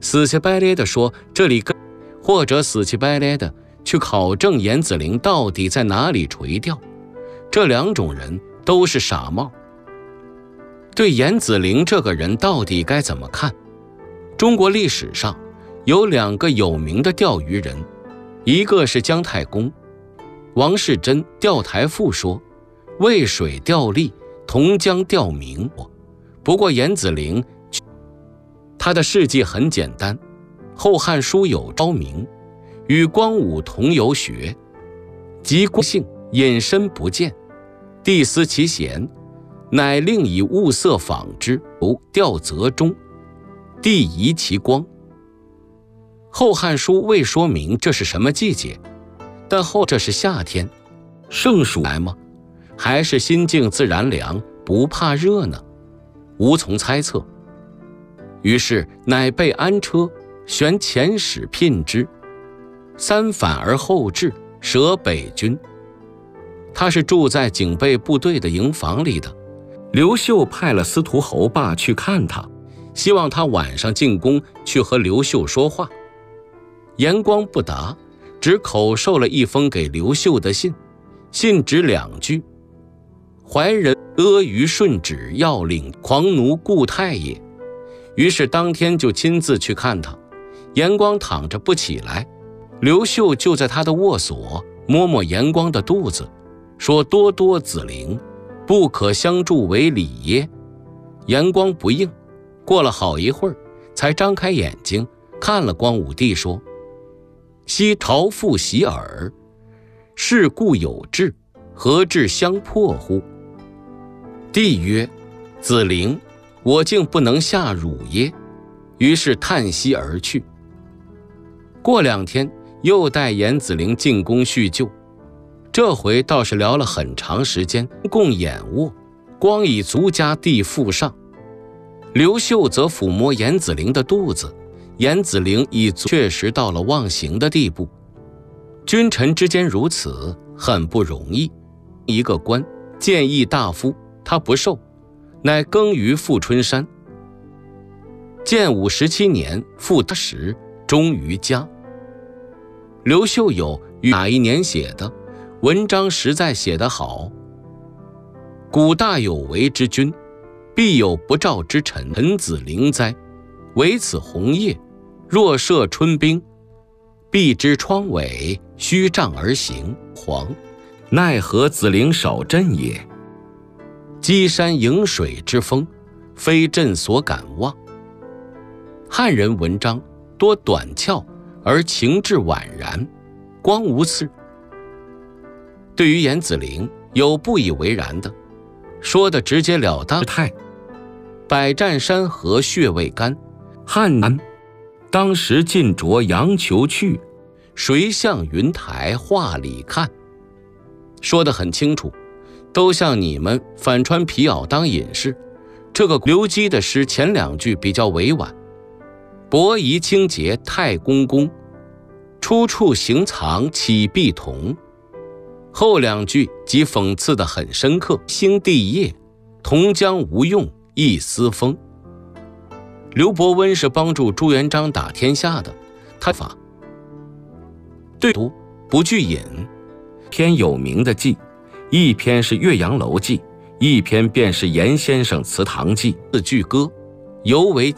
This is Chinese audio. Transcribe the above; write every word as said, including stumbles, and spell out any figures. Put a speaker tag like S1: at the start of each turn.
S1: 死乞白赖地说这里跟，或者死乞白赖地去考证严子陵到底在哪里垂钓。这两种人都是傻帽。对严子陵这个人到底该怎么看？中国历史上有两个有名的钓鱼人，一个是姜太公。王士祯《钓台赋》说：“渭水钓吏，同江钓明。”不过严子陵他的事迹很简单，《后汉书》有昭明，与光武同游学，及郭姓隐身不见，帝思其贤，乃令以物色访之，钓泽中，帝疑其光。《后汉书》未说明这是什么季节，但后这是夏天，盛暑来吗？还是心静自然凉，不怕热呢？无从猜测。于是乃备安车，旋遣使聘之，三返而后至，舍北军。他是住在警备部队的营房里的。刘秀派了司徒侯霸去看他，希望他晚上进宫去和刘秀说话。严光不答，只口授了一封给刘秀的信，信只两句：怀人阿谀顺旨，要领狂奴顾太也。于是当天就亲自去看他。严光躺着不起来，刘秀就在他的卧所摸摸严光的肚子，说：多多子陵，不可相助为礼耶。严光不应，过了好一会儿才张开眼睛看了光武帝，说：昔朝父袭耳，事故有志，何至相迫乎？帝曰：子陵，我竟不能下汝耶？于是叹息而去。过两天又带严子陵进宫叙旧，这回倒是聊了很长时间，共眼卧，光以足加地腹上。刘秀则抚摸严子陵的肚子，严子陵已确实到了忘形的地步。君臣之间如此，很不容易。一个官，谏议大夫，他不受，乃耕于富春山。建武十七年，复他时，终于家。刘秀有于哪一年写的文章，实在写得好。古大有为之君，必有不照之臣。臣子陵哉，唯此红叶，若涉春冰，必知窗尾，虚帐而行。黄，奈何子陵少朕也？积山迎水之风，非朕所敢望。汉人文章多短俏而情致宛然，光无刺。对于严子陵有不以为然的，说的直截了当。太百战山河血未干，汉南当时尽着杨球去，谁向云台画里看？说得很清楚，都像你们反穿皮袄当隐士。这个刘基的诗前两句比较委婉，伯夷清洁太公公，出处行藏岂必同。后两句即讽刺得很深刻，兴帝业，同江无用一丝风。刘伯温是帮助朱元璋打天下的，他法对读不惧隐。篇有名的记，一篇是《岳阳楼记》，一篇便是严先生祠堂记。四句歌尤为